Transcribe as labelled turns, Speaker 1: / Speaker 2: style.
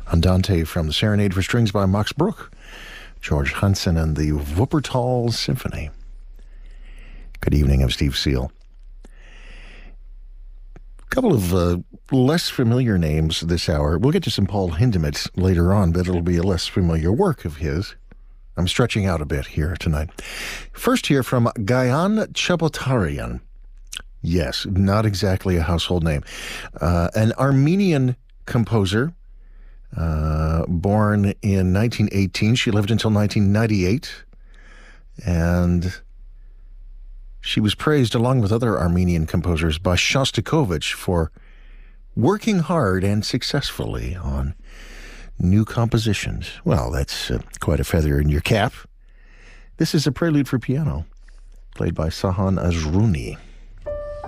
Speaker 1: Andante from the Serenade for Strings by Max Bruch, George Hansen and the Wuppertal Symphony. Good evening, I'm Steve Seal. A couple of less familiar names this hour. We'll get to some Paul Hindemith later on, but it'll be a less familiar work of his. I'm stretching out a bit here tonight. First here from Gayan Chebotaryan. Yes, not exactly a household name. An Armenian composer, born in 1918. She lived until 1998, and she was praised, along with other Armenian composers, by Shostakovich for working hard and successfully on new compositions. Well, that's quite a feather in your cap. This is a prelude for piano, played by Sahan Azrouni.